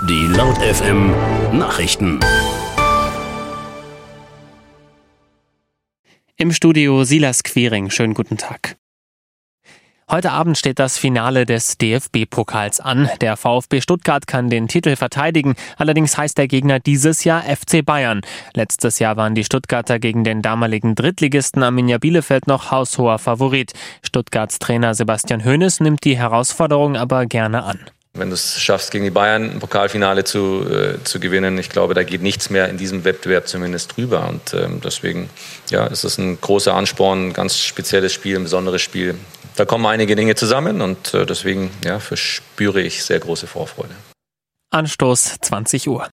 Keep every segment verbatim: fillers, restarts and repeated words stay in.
Die Laut F M Nachrichten. Im Studio Silas Quiring. Schönen guten Tag. Heute Abend steht das Finale des D F B-Pokals an. Der VfB Stuttgart kann den Titel verteidigen. Allerdings heißt der Gegner dieses Jahr F C Bayern. Letztes Jahr waren die Stuttgarter gegen den damaligen Drittligisten Arminia Bielefeld noch haushoher Favorit. Stuttgarts Trainer Sebastian Hoeneß nimmt die Herausforderung aber gerne an. Wenn du es schaffst, gegen die Bayern ein Pokalfinale zu, äh, zu gewinnen, ich glaube, da geht nichts mehr in diesem Wettbewerb zumindest drüber. Und ähm, deswegen ja, ist es ein großer Ansporn, ein ganz spezielles Spiel, ein besonderes Spiel. Da kommen einige Dinge zusammen und äh, deswegen ja, verspüre ich sehr große Vorfreude. Anstoß zwanzig Uhr.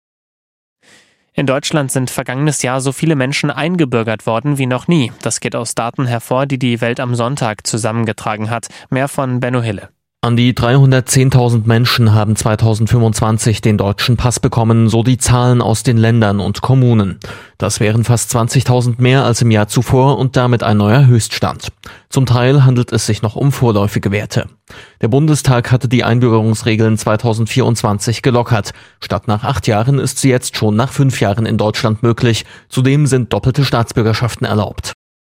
In Deutschland sind vergangenes Jahr so viele Menschen eingebürgert worden wie noch nie. Das geht aus Daten hervor, die die Welt am Sonntag zusammengetragen hat. Mehr von Benno Hille. An die dreihundertzehntausend Menschen haben zweitausendfünfundzwanzig den deutschen Pass bekommen, so die Zahlen aus den Ländern und Kommunen. Das wären fast zwanzigtausend mehr als im Jahr zuvor und damit ein neuer Höchststand. Zum Teil handelt es sich noch um vorläufige Werte. Der Bundestag hatte die Einbürgerungsregeln zweitausendvierundzwanzig gelockert. Statt nach acht Jahren ist sie jetzt schon nach fünf Jahren in Deutschland möglich. Zudem sind doppelte Staatsbürgerschaften erlaubt.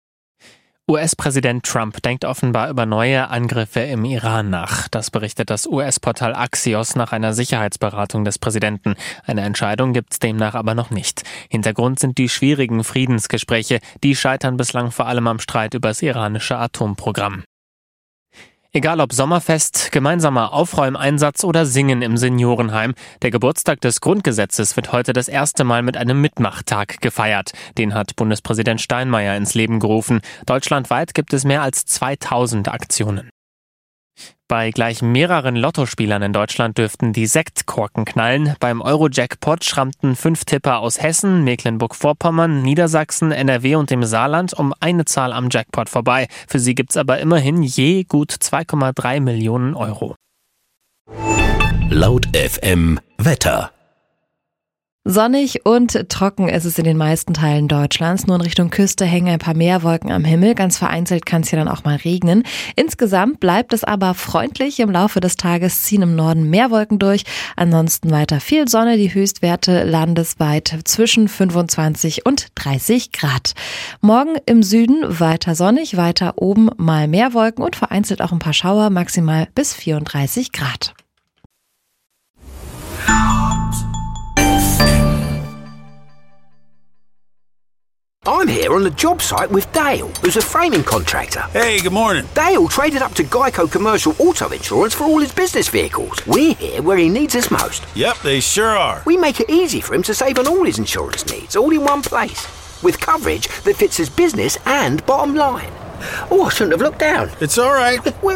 U S-Präsident Trump denkt offenbar über neue Angriffe im Iran nach. Das berichtet das U S-Portal Axios nach einer Sicherheitsberatung des Präsidenten. Eine Entscheidung gibt's demnach aber noch nicht. Hintergrund sind die schwierigen Friedensgespräche. Die scheitern bislang vor allem am Streit über das iranische Atomprogramm. Egal ob Sommerfest, gemeinsamer Aufräumeinsatz oder Singen im Seniorenheim, der Geburtstag des Grundgesetzes wird heute das erste Mal mit einem Mitmachtag gefeiert. Den hat Bundespräsident Steinmeier ins Leben gerufen. Deutschlandweit gibt es mehr als zweitausend Aktionen. Bei gleich mehreren Lottospielern in Deutschland dürften die Sektkorken knallen. Beim Euro-Jackpot schrammten fünf Tipper aus Hessen, Mecklenburg-Vorpommern, Niedersachsen, N R W und dem Saarland um eine Zahl am Jackpot vorbei. Für sie gibt's aber immerhin je gut zwei Komma drei Millionen Euro. Laut F M Wetter. Sonnig und trocken ist es in den meisten Teilen Deutschlands. Nur in Richtung Küste hängen ein paar Meerwolken am Himmel. Ganz vereinzelt kann es hier dann auch mal regnen. Insgesamt bleibt es aber freundlich. Im Laufe des Tages ziehen im Norden Meerwolken durch. Ansonsten weiter viel Sonne. Die Höchstwerte landesweit zwischen fünfundzwanzig und dreißig Grad. Morgen im Süden weiter sonnig, weiter oben mal Meerwolken und vereinzelt auch ein paar Schauer, maximal bis vierunddreißig Grad. I'm here on the job site with Dale, who's a framing contractor. Hey, good morning. Dale traded up to Geico Commercial Auto Insurance for all his business vehicles. We're here where he needs us most. Yep, they sure are. We make it easy for him to save on all his insurance needs, all in one place, with coverage that fits his business and bottom line. Oh, I shouldn't have looked down. It's all right.